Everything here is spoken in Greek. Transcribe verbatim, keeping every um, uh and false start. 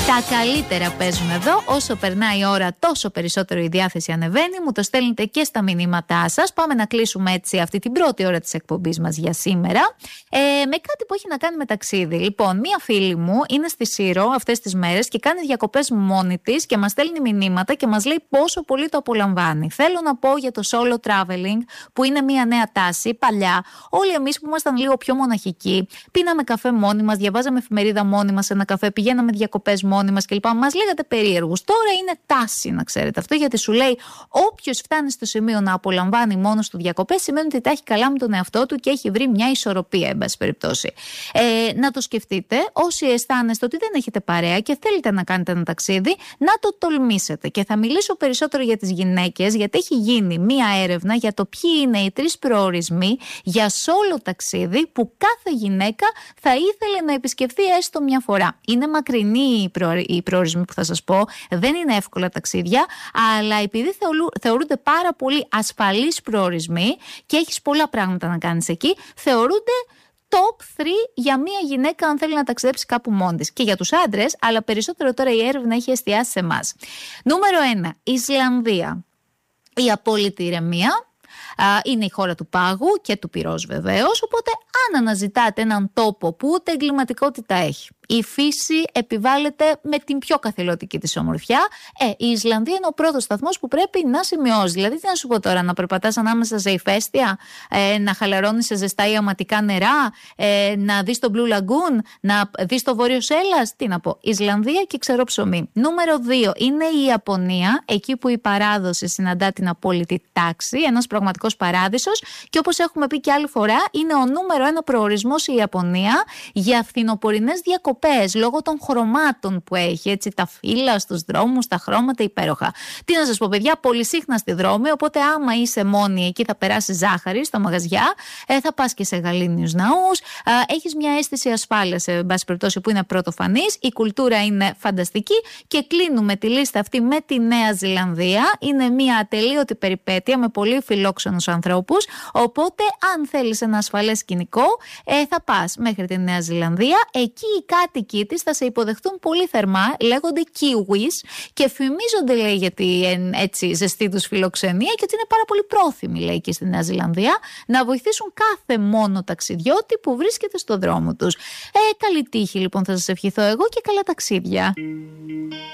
Τα καλύτερα παίζουν εδώ. Όσο περνάει η ώρα, τόσο περισσότερο η διάθεση ανεβαίνει. Μου το στέλνετε και στα μηνύματά σας. Πάμε να κλείσουμε έτσι αυτή την πρώτη ώρα της εκπομπής μας για σήμερα. Ε, με κάτι που έχει να κάνει με ταξίδι. Λοιπόν, μία φίλη μου είναι στη Σύρο αυτές τις μέρες και κάνει διακοπές μόνη της και μας στέλνει μηνύματα και μας λέει πόσο πολύ το απολαμβάνει. Θέλω να πω για το solo traveling, που είναι μία νέα τάση. Παλιά, όλοι εμείς που ήμασταν λίγο πιο μοναχικοί, πίναμε καφέ μόνοι μας, διαβάζαμε εφημερίδα μόνοι μας σε ένα καφέ, πηγαίναμε διακοπές μόνοι μας κλπ. Μας λέγατε περίεργους. Τώρα είναι τάση, να ξέρετε αυτό, γιατί σου λέει όποιος φτάνει στο σημείο να απολαμβάνει μόνος του διακοπές, σημαίνει ότι τα έχει καλά με τον εαυτό του και έχει βρει μια ισορροπία, εν πάση περιπτώσει. Ε, να το σκεφτείτε, όσοι αισθάνεστε ότι δεν έχετε παρέα και θέλετε να κάνετε ένα ταξίδι, να το τολμήσετε. Και θα μιλήσω περισσότερο για τις γυναίκες, γιατί έχει γίνει μια έρευνα για το ποιοι είναι οι τρεις προορισμοί για solo ταξίδι που κάθε γυναίκα θα ήθελε να επισκεφθεί έστω μια φορά. Είναι μακρινή η προορισμοί. Οι προορισμοί που θα σας πω, δεν είναι εύκολα ταξίδια, αλλά επειδή θεωρούνται πάρα πολύ ασφαλείς προορισμοί και έχεις πολλά πράγματα να κάνεις εκεί, θεωρούνται top τρία για μια γυναίκα αν θέλει να ταξιδέψει κάπου μόνη της. Και για τους άντρες, αλλά περισσότερο τώρα η έρευνα έχει εστιάσει σε εμάς. Νούμερο ένα, Ισλανδία. Η απόλυτη ηρεμία. Είναι η χώρα του πάγου και του πυρός βεβαίως, οπότε αν αναζητάτε έναν τόπο που ούτε εγκληματικότητα έχει, η φύση επιβάλλεται με την πιο καθηλωτική της ομορφιά, ε, η Ισλανδία είναι ο πρώτος σταθμός που πρέπει να σημειώσει. Δηλαδή, τι να σου πω τώρα, να περπατάς ανάμεσα σε ηφαίστεια, ε, να χαλαρώνεις σε ζεστά ιαματικά νερά, ε, να δεις το Blue Lagoon, να δεις το Βόρειο Σέλλας, τι να πω, Ισλανδία και ξερό ψωμί. Νούμερο δύο είναι η Ιαπωνία, εκεί που η παράδοση συναντά την απόλυτη τάξη, ένας πραγματικός παράδεισος, και όπως έχουμε πει και άλλη φορά, είναι ο νούμερο ένα προορισμός η Ιαπωνία για φθινοπορεινές διακοπές. Λόγω των χρωμάτων που έχει, έτσι, τα φύλλα στους δρόμους, τα χρώματα υπέροχα. Τι να σας πω, παιδιά, πολύ σύχνα στη δρόμη, οπότε άμα είσαι μόνη εκεί θα περάσεις ζάχαρη στα μαγαζιά, ε, θα πας και σε γαλήνιους ναούς, ε, έχεις μια αίσθηση ασφάλειας, σε βάση περιπτώσει, που είναι πρωτοφανής, η κουλτούρα είναι φανταστική και κλείνουμε τη λίστα αυτή με τη Νέα Ζηλανδία. Είναι μια ατελείωτη περιπέτεια με πολύ φιλόξενους ανθρώπους, οπότε αν θέλεις ένα ασφαλές σκηνικό, ε, θα πας μέχρι τη Νέα Ζηλανδία. Εκεί οι κάτοικοι της θα σε υποδεχτούν πολύ θερμά, λέγονται Kiwis και φημίζονται, λέει, για την έτσι ζεστή τους φιλοξενία και ότι είναι πάρα πολύ πρόθυμοι, λέει, και στη Νέα Ζηλανδία να βοηθήσουν κάθε μόνο ταξιδιώτη που βρίσκεται στο δρόμο τους. Ε, καλή τύχη λοιπόν θα σας ευχηθώ εγώ και καλά ταξίδια.